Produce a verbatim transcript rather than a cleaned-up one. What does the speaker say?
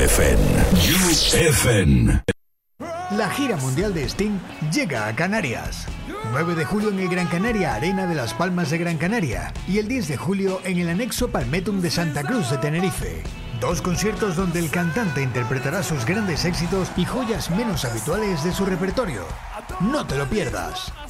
F N. U F N. La gira mundial de Sting llega a Canarias. nueve de julio en el Gran Canaria Arena de Las Palmas de Gran Canaria y el diez de julio en el anexo Palmetum de Santa Cruz de Tenerife. Dos conciertos donde el cantante interpretará sus grandes éxitos y joyas menos habituales de su repertorio. No te lo pierdas.